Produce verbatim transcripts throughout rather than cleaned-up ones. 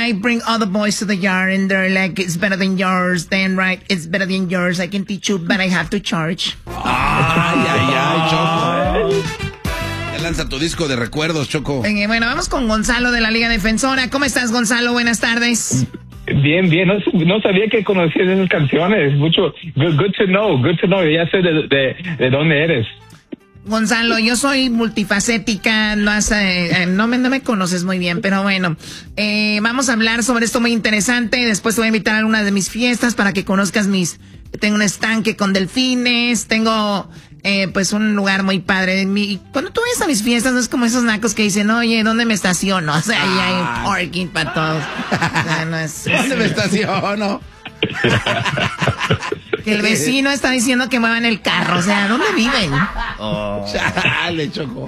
I bring all the boys to the yard and they're like, it's better than yours. Then, right, it's better than yours. I can teach you, but I have to charge. Ay, ay, ay, Choco. Ya lanza tu disco de recuerdos, Choco. Eh, bueno, vamos con Gonzalo de la Liga Defensora. ¿Cómo estás, Gonzalo? Buenas tardes. Bien, bien. No, no sabía que conocías esas canciones. Mucho. Good, good to know. Good to know. Ya sé de, de, de dónde eres. Gonzalo, yo soy multifacética, no, has, eh, no, me, no me conoces muy bien, pero bueno, eh, vamos a hablar sobre esto muy interesante. Después te voy a invitar a una de mis fiestas para que conozcas mis... Tengo un estanque con delfines, tengo eh, pues un lugar muy padre. Mi, cuando tú vas a mis fiestas no es como esos nacos que dicen, oye, ¿dónde me estaciono? O sea, ahí hay parking para todos. O sea, no es, ¿dónde me estaciono? Que el vecino está diciendo que muevan el carro. O sea, ¿dónde viven? Oh. Chale, Choco.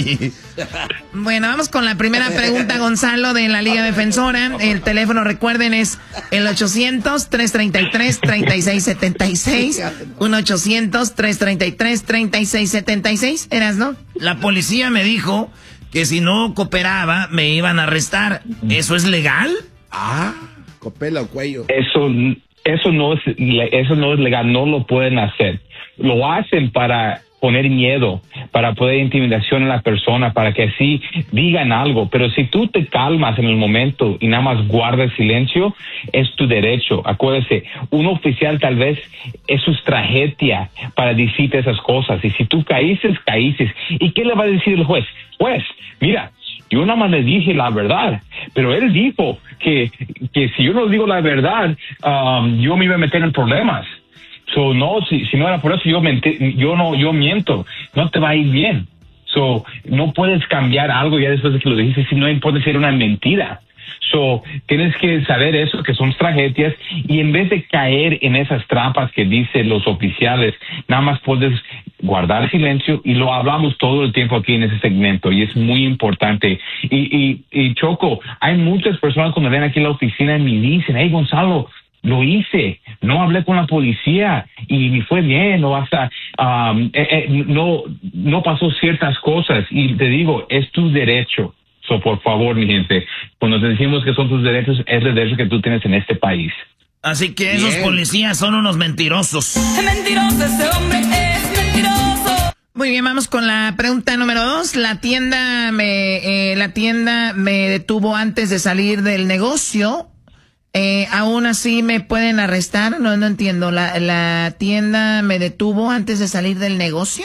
Bueno, vamos con la primera pregunta, Gonzalo, de la Liga Defensora. El teléfono, recuerden, es el ochocientos, tres treinta y tres, treinta y seis setenta y seis. uno ochocientos, tres treinta y tres, treinta y seis setenta y seis. ¿Eras, no? La policía me dijo que si no cooperaba me iban a arrestar. ¿Eso es legal? Ah, copela o cuello. Eso, eso no es, eso no es legal. No lo pueden hacer. Lo hacen para poner miedo, para poner intimidación en la persona, para que así digan algo. Pero si tú te calmas en el momento y nada más guardas silencio, es tu derecho. Acuérdese, un oficial tal vez es su tragedia para decirte esas cosas. Y si tú caíces, caíces. ¿Y qué le va a decir el juez? Pues, mira, yo nada más le dije la verdad, pero él dijo que, que si yo no digo la verdad, um, yo me iba a meter en problemas. So, no, si, si no era por eso, yo, mente, yo no, yo miento. No te va a ir bien. So, no puedes cambiar algo ya después de que lo dijiste, si no puede ser una mentira. So, tienes que saber eso, que son tragedias, y en vez de caer en esas trampas que dicen los oficiales, nada más puedes guardar silencio, y lo hablamos todo el tiempo aquí en ese segmento, y es muy importante. Y, y, y Choco, hay muchas personas cuando ven aquí en la oficina y me dicen, hey, Gonzalo, lo hice, no hablé con la policía y me fue bien, o hasta um, eh, eh, no, no pasó ciertas cosas, y te digo, es tu derecho. So, por favor, mi gente, cuando te decimos que son tus derechos, es el derecho que tú tienes en este país. Así que esos bien. Policías son unos mentirosos. Es mentiroso, ese hombre es mentiroso. Muy bien, vamos con la pregunta número dos. La tienda me, eh, la tienda me detuvo antes de salir del negocio. Eh, aún así me pueden arrestar. No, no entiendo. La, la tienda me detuvo antes de salir del negocio.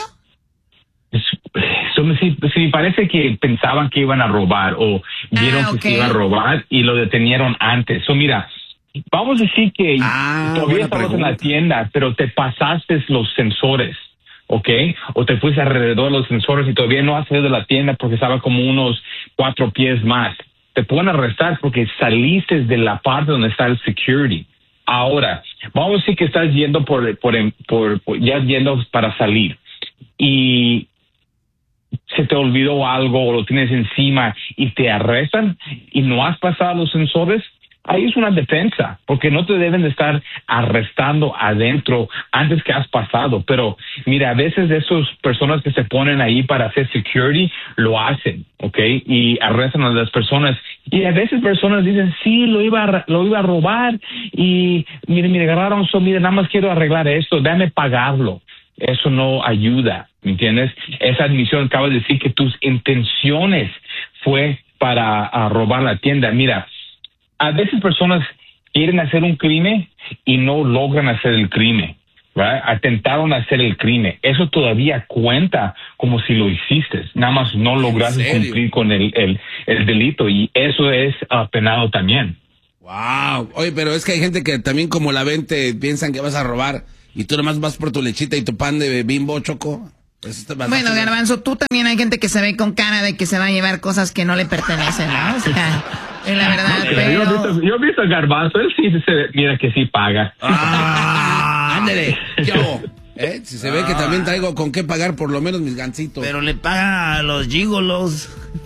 So, si, si parece que pensaban que iban a robar o vieron ah, okay. que se iban a robar y lo detenieron antes. So, mira, vamos a decir que ah, todavía estamos pregunta. en la tienda, pero te pasaste los sensores, ¿ok? O te fuiste alrededor de los sensores y todavía no has salido de la tienda porque estaba como unos cuatro pies más. Te pueden arrestar porque saliste de la parte donde está el security. Ahora, vamos a decir que estás yendo por, por, por, por ya yendo para salir y se te olvidó algo o lo tienes encima y te arrestan y no has pasado los sensores, ahí es una defensa, porque no te deben de estar arrestando adentro antes que has pasado. Pero mira, a veces esas personas que se ponen ahí para hacer security lo hacen, ¿ok? Y arrestan a las personas. Y a veces personas dicen, sí, lo iba a, lo iba a robar y mire, me agarraron, so, mire, nada más quiero arreglar esto, déjame pagarlo. Eso no ayuda, ¿me entiendes? Esa admisión acaba de decir que tus intenciones fue para uh, robar la tienda. Mira, a veces personas quieren hacer un crimen y no logran hacer el crimen, ¿right? Atentaron a hacer el crimen. Eso todavía cuenta como si lo hiciste. Nada más no lograste cumplir con el, el, el delito, y eso es uh, penado también. Wow. Oye, pero es que hay gente que también como la ven te piensan que vas a robar y tú nomás vas por tu lechita y tu pan de Bimbo, Choco. Bueno, Garbanzo, tú también hay gente que se ve con cara de que se va a llevar cosas que no le pertenecen, ¿no? O sea, es la verdad, no, pero... Yo he visto, yo he visto a Garbanzo, él sí se ve, mira que sí paga. Ah, ándale, yo. ¿Eh? Si se ah. ve que también traigo con qué pagar por lo menos mis gancitos. Pero le paga a los gigolos.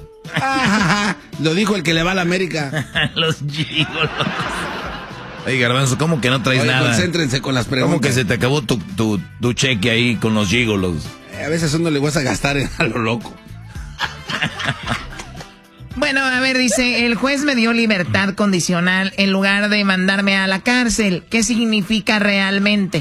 Ah, lo dijo el que le va a la América. Los gigolos. Ey, Garbanzo, ¿cómo que no traes Oye, nada? Concéntrense con las preguntas. ¿Cómo que se te acabó tu, tu, tu cheque ahí con los gigolos? Eh, a veces uno le gusta gastar en a lo loco. Bueno, a ver, dice, el juez me dio libertad condicional en lugar de mandarme a la cárcel. ¿Qué significa realmente?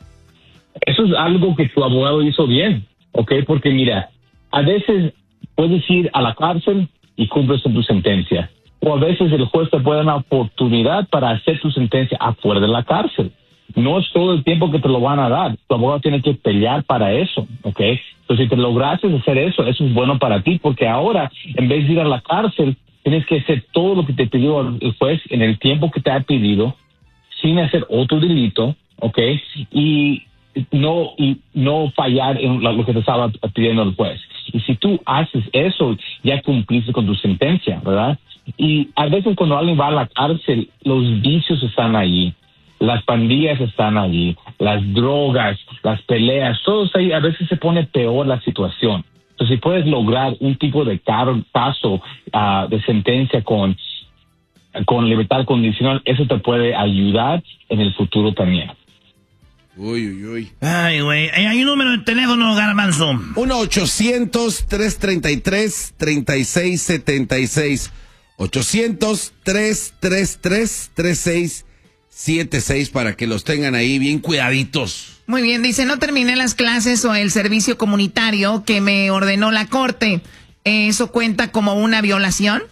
Eso es algo que tu abogado hizo bien, ¿ok? Porque mira, a veces puedes ir a la cárcel y cumples con tu sentencia. O a veces el juez te puede dar una oportunidad para hacer tu sentencia afuera de la cárcel. No es todo el tiempo que te lo van a dar. Tu abogado tiene que pelear para eso, ¿ok? Entonces, si te lograste hacer eso, eso es bueno para ti, porque ahora, en vez de ir a la cárcel, tienes que hacer todo lo que te pidió el juez en el tiempo que te ha pedido, sin hacer otro delito, ¿ok? Y no y no fallar en lo que te estaba pidiendo el juez. Y si tú haces eso, ya cumpliste con tu sentencia, ¿verdad? Y a veces cuando alguien va a la cárcel, los vicios están allí, las pandillas están allí, las drogas, las peleas, todo está ahí. A veces se pone peor la situación. Entonces, si puedes lograr un tipo de caso uh, de sentencia con, con libertad condicional, eso te puede ayudar en el futuro también. Uy, uy, uy. Ay, güey. Hay un número de teléfono, Garbanzo. uno ochocientos, tres treinta y tres, treinta y seis setenta y seis. ochocientos, tres treinta y tres, treinta y seis setenta y seis para que los tengan ahí bien cuidaditos. Muy bien, dice, no terminé las clases o el servicio comunitario que me ordenó la corte. ¿Eso cuenta como una violación?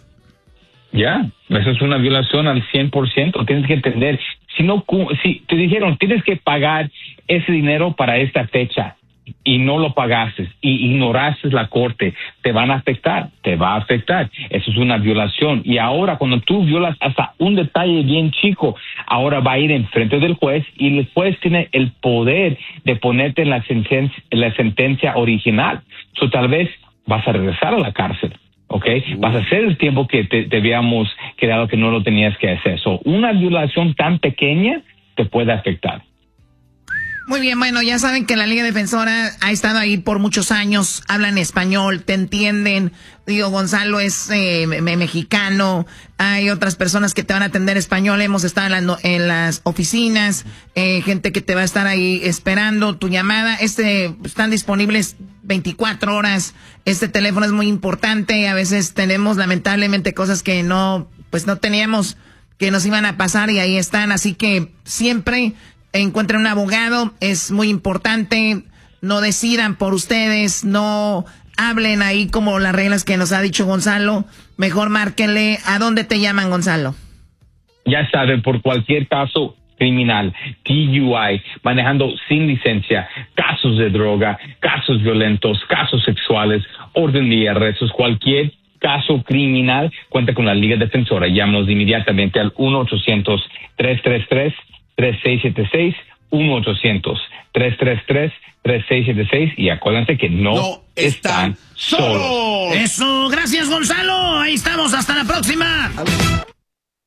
Ya, eso es una violación al cien por ciento. Tienes que entender, si no, si te dijeron tienes que pagar ese dinero para esta fecha y no lo pagaste y ignoraste la corte, te van a afectar, te va a afectar. Eso es una violación. Y ahora cuando tú violas hasta un detalle bien chico, ahora va a ir enfrente del juez y el juez tiene el poder de ponerte en la sentencia, en la sentencia original. So, tal vez vas a regresar a la cárcel. ¿Ok? Vas a hacer el tiempo que te, te habíamos quedado que no lo tenías que hacer. So, una violación tan pequeña te puede afectar. Muy bien, bueno, ya saben que la Liga Defensora ha estado ahí por muchos años, hablan español, te entienden. Digo, Gonzalo es eh, me, mexicano, hay otras personas que te van a atender español, hemos estado en, la, en las oficinas, eh, gente que te va a estar ahí esperando tu llamada. Este, están disponibles veinticuatro horas, este teléfono es muy importante, a veces tenemos lamentablemente cosas que no, pues no teníamos, que nos iban a pasar y ahí están, así que siempre encuentren un abogado, es muy importante, no decidan por ustedes, no hablen ahí como las reglas que nos ha dicho Gonzalo, mejor márquenle. ¿A dónde te llaman, Gonzalo? Ya saben, por cualquier caso criminal, D U I, manejando sin licencia, casos de droga, casos violentos, casos sexuales, orden de arrestos, cualquier caso criminal, cuenta con la Liga Defensora. Llámanos inmediatamente al uno ochocientos, tres tres tres, tres seis siete seis, uno ochocientos, tres tres tres, tres seis siete seis y acuérdense que no, no están solos. Eso, gracias Gonzalo, ahí estamos, hasta la próxima.